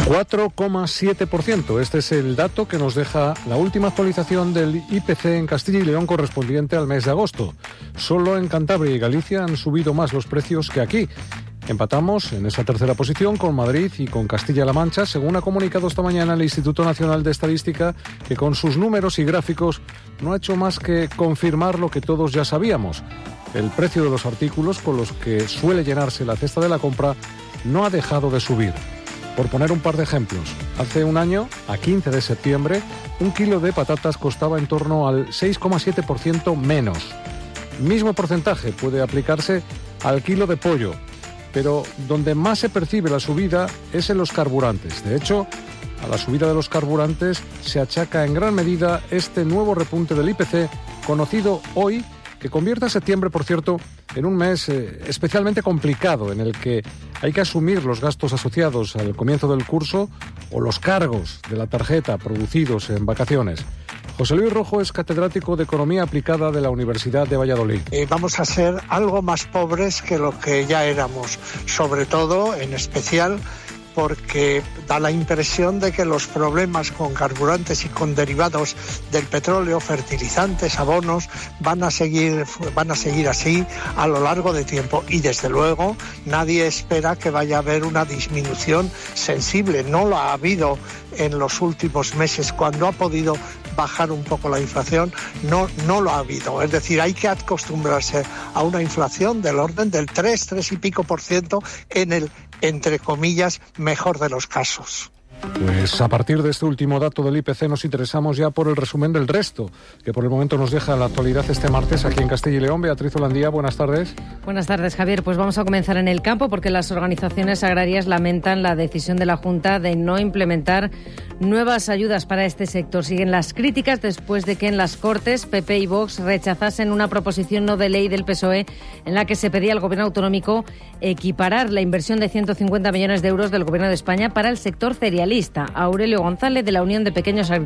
4,7%. Este es el dato que nos deja la última actualización del IPC en Castilla y León correspondiente al mes de agosto. Solo en Cantabria y Galicia han subido más los precios que aquí. Empatamos en esa tercera posición con Madrid y con Castilla-La Mancha, según ha comunicado esta mañana el Instituto Nacional de Estadística, que con sus números y gráficos no ha hecho más que confirmar lo que todos ya sabíamos. El precio de los artículos con los que suele llenarse la cesta de la compra no ha dejado de subir. Por poner un par de ejemplos, hace un año, a 15 de septiembre, un kilo de patatas costaba en torno al 6,7% menos. Mismo porcentaje puede aplicarse al kilo de pollo, pero donde más se percibe la subida es en los carburantes. De hecho, a la subida de los carburantes se achaca en gran medida este nuevo repunte del IPC, conocido hoy, que convierte a septiembre, por cierto, en un mes especialmente complicado, en el que hay que asumir los gastos asociados al comienzo del curso o los cargos de la tarjeta producidos en vacaciones. José Luis Rojo es catedrático de Economía Aplicada de la Universidad de Valladolid. Vamos a ser algo más pobres que lo que ya éramos, sobre todo, en especial, porque da la impresión de que los problemas con carburantes y con derivados del petróleo, fertilizantes, abonos, van a seguir así a lo largo de tiempo. Y desde luego nadie espera que vaya a haber una disminución sensible. No lo ha habido en los últimos meses. Cuando ha podido bajar un poco la inflación, no lo ha habido. Es decir, hay que acostumbrarse a una inflación del orden del 3 y pico % en el, entre comillas, mejor de los casos. Pues a partir de este último dato del IPC nos interesamos ya por el resumen del resto, que por el momento nos deja la actualidad este martes aquí en Castilla y León. Beatriz Holandía, buenas tardes. Buenas tardes, Javier. Pues vamos a comenzar en el campo, porque las organizaciones agrarias lamentan la decisión de la Junta de no implementar nuevas ayudas para este sector. Siguen las críticas después de que en las Cortes PP y Vox rechazasen una proposición no de ley del PSOE en la que se pedía al Gobierno autonómico equiparar la inversión de 150 millones de euros del Gobierno de España para el sector cerealista. Aurelio González, de la Unión de Pequeños Agricultores